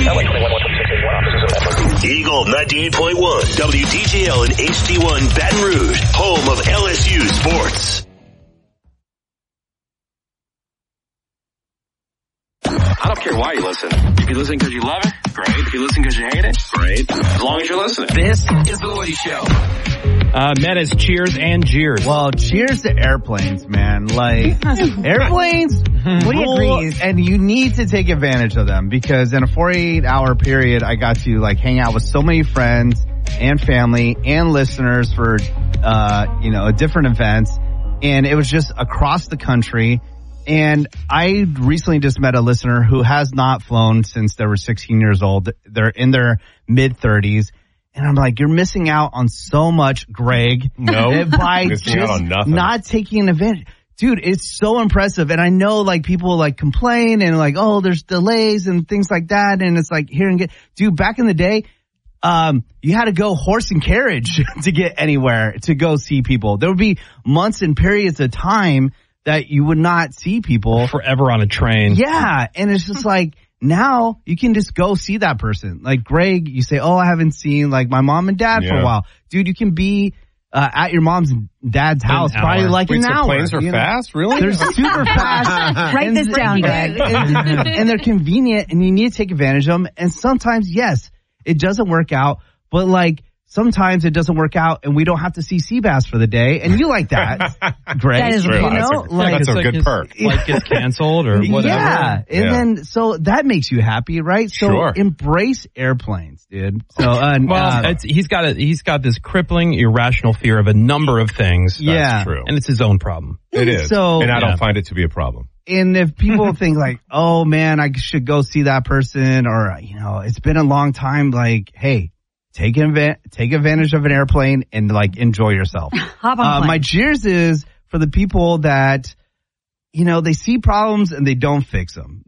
Eagle 98.1, WDJL and HD1 Baton Rouge, home of LSU sports. I don't care why you listen. If you listen because you love it, great. If you listen because you hate it, great. As long as you're listening. This is The Woody Show. Menace, cheers and jeers. Well, cheers to airplanes, man. Like, airplanes, Woody agrees. And you need to take advantage of them because in a 48-hour period, I got to, like, hang out with so many friends and family and listeners for, different events. And it was just across the country. And I recently just met a listener who has not flown since they were 16 years old. They're in their mid-30s. And I'm like, you're missing out on so much, Greg. No, by missing just out on nothing. Not taking advantage. Dude, it's so impressive. And I know, like, people, like, complain and, like, oh, there's delays and things like that. And it's like, here and get. Dude, back in the day, you had to go horse and carriage to get anywhere, to go see people. There would be months and periods of time that you would not see people. Forever on a train. Yeah. And it's just like, now you can just go see that person. Like Greg, you say, oh, I haven't seen like my mom and dad for a while. Dude, you can be at your mom's and dad's house probably like an hour. Planes are fast? Really? They're super fast. Write this down, Greg. And they're convenient and you need to take advantage of them. And sometimes, yes, it doesn't work out, but like, sometimes it doesn't work out, and we don't have to see Seabass for the day. And you like that, Greg? That is you true. know, that's a good perk. Like gets canceled or whatever. Yeah, and then so that makes you happy, right? So embrace airplanes, dude. So he's got this crippling, irrational fear of a number of things. That's true, and it's his own problem. It is, and I don't find it to be a problem. And if people think like, oh man, I should go see that person, or it's been a long time, like, hey. Take advantage of an airplane and like enjoy yourself. Hop on my cheers is for the people that, they see problems and they don't fix them.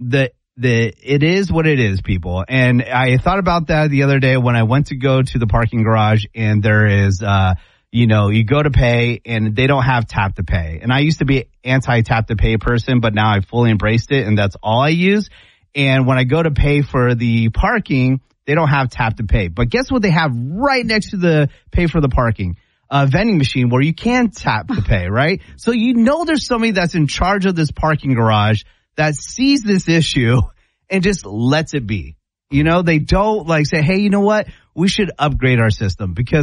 It is what it is, people. And I thought about that the other day when I went to go to the parking garage and there is, you go to pay and they don't have tap to pay. And I used to be anti-tap to pay person, but now I fully embraced it and that's all I use. And when I go to pay for the parking, they don't have tap to pay. But guess what they have right next to the pay for the parking? A vending machine where you can tap to pay, right? So there's somebody that's in charge of this parking garage that sees this issue and just lets it be. They don't like say, hey, you know what? We should upgrade our system because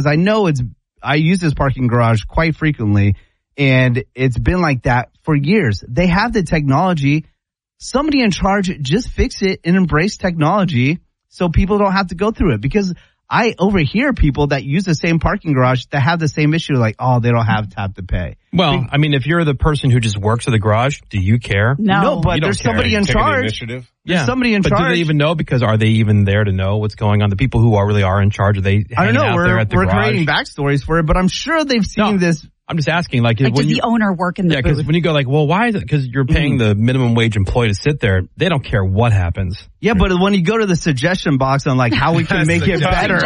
I use this parking garage quite frequently and it's been like that for years. They have the technology. Somebody in charge, just fix it and embrace technology. So people don't have to go through it because I overhear people that use the same parking garage that have the same issue like, oh, they don't have tap to pay. Well, I mean, if you're the person who just works at the garage, do you care? No, but there's somebody in charge. Initiative? There's somebody in charge. But do they even know? Because are they even there to know what's going on? The people who really are in charge, are they hanging out there at the garage? We're creating backstories for it, but I'm sure they've seen this. I'm just asking, like does the owner work in the booth? Yeah, because when you go like, well, why is it? Because you're paying the minimum wage employee to sit there. They don't care what happens. Yeah, but when you go to the suggestion box on like how we can make it better,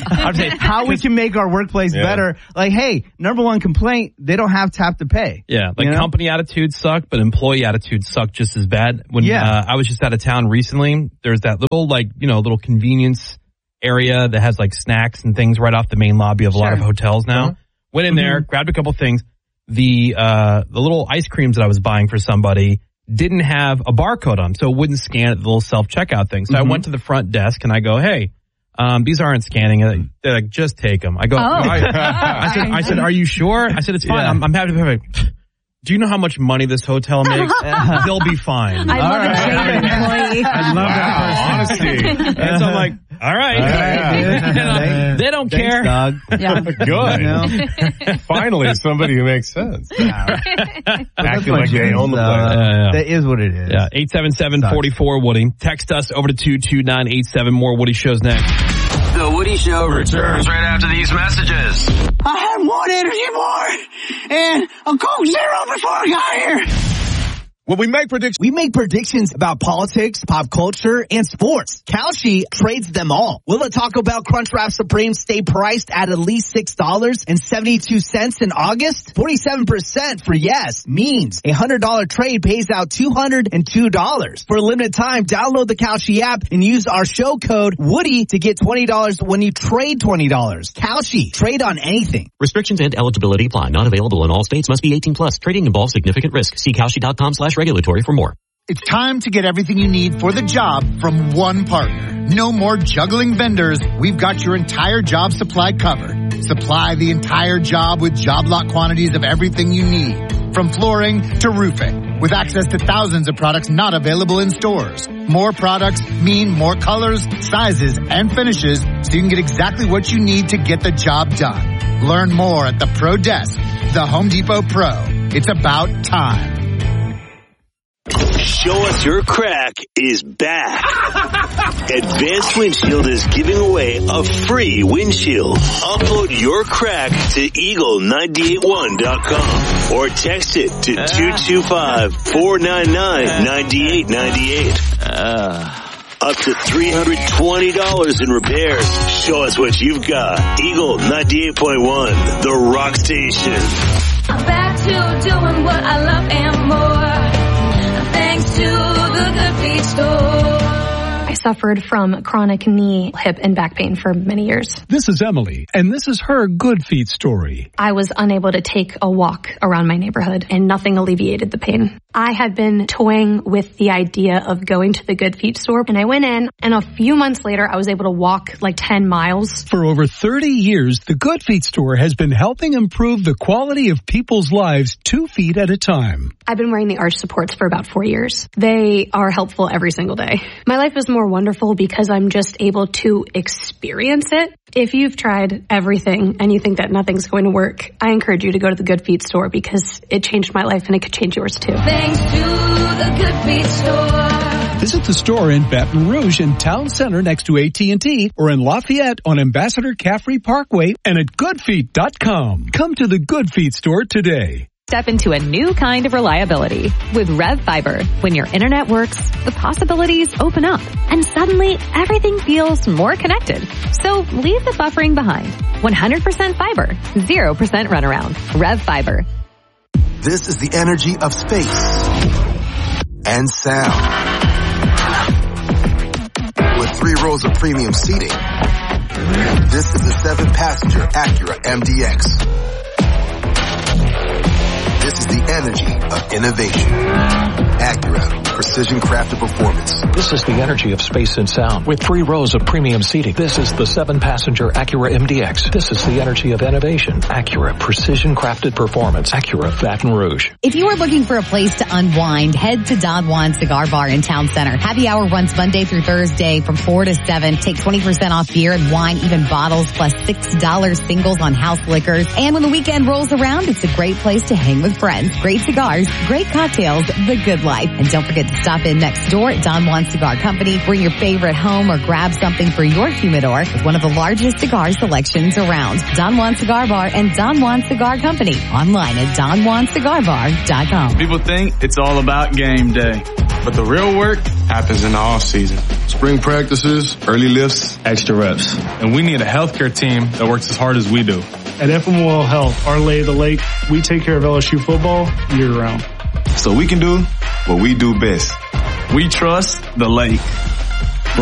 how we can make our workplace better, like, hey, number one complaint, they don't have tap to pay. Yeah, like company attitudes suck, but employee attitudes suck just as bad. When I was just out of town recently, there's that little little convenience area that has like snacks and things right off the main lobby of a lot of hotels now. Went in there, grabbed a couple things. The little ice creams that I was buying for somebody didn't have a barcode on, so it wouldn't scan at the little self-checkout thing. So I went to the front desk and I go, hey, these aren't scanning. They're like, just take them. I go, I said, are you sure? I said, it's fine. I'm happy to pay. Do you know how much money this hotel makes? They'll be fine. I love a jaded employee. I love that honesty. And so I'm like, all right. They don't care. Doug. Yeah. Good. Finally, somebody who makes sense. Acting like they own the place. That is what it is. Yeah. 877-44-WOODY. Text us over to 22987. More Woody shows next. The Woody Show returns right after these messages. I had one energy bar and a Coke Zero before I got here. When we make predictions about politics, pop culture, and sports. Kalshi trades them all. Will the Taco Bell Crunchwrap Supreme stay priced at least $6.72 in August? 47% for yes means a $100 trade pays out $202. For a limited time, download the Kalshi app and use our show code Woody to get $20 when you trade $20. Kalshi, trade on anything. Restrictions and eligibility apply. Not available in all states. Must be 18 plus. Trading involves significant risk. See Kalshi.com/regulatory for more. It's time to get everything you need for the job from one partner. No more juggling vendors. We've got your entire job supply covered. Supply the entire job with job lot quantities of everything you need. From flooring to roofing. With access to thousands of products not available in stores. More products mean more colors, sizes, and finishes so you can get exactly what you need to get the job done. Learn more at the Pro Desk, the Home Depot Pro. It's about time. Show Us Your Crack is back. Advanced Windshield is giving away a free windshield. Upload your crack to eagle981.com or text it to 225-499-9898. Up to $320 in repairs. Show us what you've got. Eagle 98.1, the rock station. Back to doing what I love and more. Thanks to the Good Feet store. I suffered from chronic knee, hip, and back pain for many years. This is Emily, and this is her Good Feet story. I was unable to take a walk around my neighborhood, and nothing alleviated the pain. I had been toying with the idea of going to the Good Feet store, and I went in, and a few months later, I was able to walk like 10 miles. For over 30 years, the Good Feet store has been helping improve the quality of people's lives 2 feet at a time. I've been wearing the arch supports for about 4 years. They are helpful every single day. My life is more wonderful because I'm just able to experience it. If you've tried everything and you think that nothing's going to work, I encourage you to go to the Good Feet store because it changed my life and it could change yours too. Thanks to the Good Feet store. Visit the store in Baton Rouge and Town Center next to AT&T or in Lafayette on Ambassador Caffrey Parkway and at goodfeet.com. Come to the Good Feet store today. Step into a new kind of reliability with Rev Fiber. When your internet works, the possibilities open up, and suddenly everything feels more connected. So leave the buffering behind. 100% fiber, 0% runaround. Rev Fiber. This is the energy of space and sound. With 3 rows of premium seating, this is the 7-passenger Acura MDX. This is the energy of innovation. Acura, precision crafted performance. This is the energy of space and sound with 3 rows of premium seating. This is the 7-passenger Acura MDX. This is the energy of innovation. Acura, precision crafted performance. Acura, Baton Rouge. If you are looking for a place to unwind, head to Don Juan Cigar Bar in Town Center. Happy hour runs Monday through Thursday from 4 to 7. Take 20% off beer and wine, even bottles, plus $6 singles on house liquors. And when the weekend rolls around, it's a great place to hang with friends. Great cigars, great cocktails, the good life. And don't forget to stop in next door at Don Juan Cigar Company. Bring your favorite home or grab something for your humidor with one of the largest cigar selections around. Don Juan Cigar Bar and Don Juan Cigar Company. Online at DonJuanCigarBar.com. People think it's all about game day, but the real work happens in the off season. Spring practices, early lifts, extra reps. And we need a healthcare team that works as hard as we do. At FMOL Health, our lay of the lake, we take care of LSU football year round. So we can do what we do best. We trust the lake.